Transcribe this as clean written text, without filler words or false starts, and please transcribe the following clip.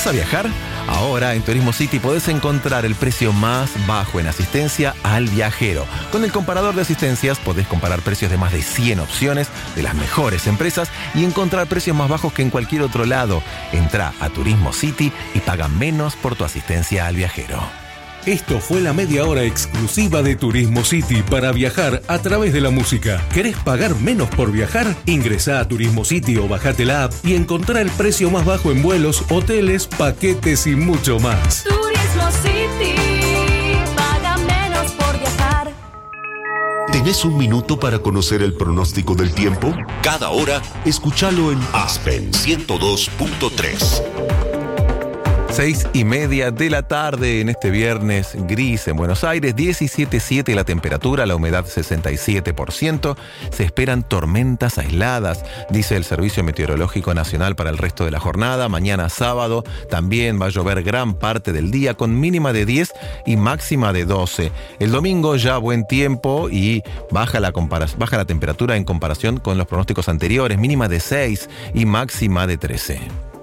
¿Vas a viajar? Ahora en Turismo City podés encontrar el precio más bajo en asistencia al viajero. Con el comparador de asistencias podés comparar precios de más de 100 opciones de las mejores empresas y encontrar precios más bajos que en cualquier otro lado. Entrá a Turismo City y paga menos por tu asistencia al viajero. Esto fue la media hora exclusiva de Turismo City para viajar a través de la música. ¿Querés pagar menos por viajar? Ingresá a Turismo City o bajate la app y encontrá el precio más bajo en vuelos, hoteles, paquetes y mucho más. Turismo City, paga menos por viajar. ¿Tenés un minuto para conocer el pronóstico del tiempo? Cada hora, escúchalo en Aspen 102.3. 6:30 de la tarde en este viernes gris en Buenos Aires, 17.7 la temperatura, la humedad 67%. Se esperan tormentas aisladas, dice el Servicio Meteorológico Nacional para el resto de la jornada. Mañana sábado también va a llover gran parte del día con mínima de 10 y máxima de 12. El domingo ya buen tiempo y baja la temperatura en comparación con los pronósticos anteriores, mínima de 6 y máxima de 13.